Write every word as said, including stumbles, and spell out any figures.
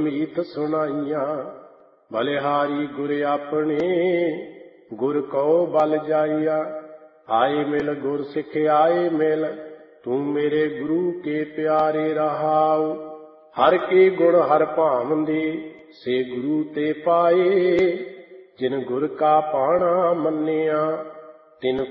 ਗੁਰਮੀਤ ਸੁਣਾਈਆਂ। ਬਲਿਹਾਰੀ ਗੁਰ ਆਪਣੇ ਗੁਰ ਕਉ ਬਲ ਜਾਈਆ। ਆਏ ਮਿਲ ਗੁਰ ਸਿੱਖ ਆਏ ਮਿਲ, ਤੂੰ ਮੇਰੇ ਗੁਰੂ ਕੇ ਪਿਆਰੇ ਰਹਾਉ। ਹਰ ਕੇ ਗੁਣ ਹਰ ਭਾਵੰਦੇ, ਸੇ ਗੁਰੂ ਤੇ ਪਾਏ। ਜਿਨ ਗੁਰ ਕਾ ਪਾਣਾ ਮੰਨਿਆ, ਤਿਨ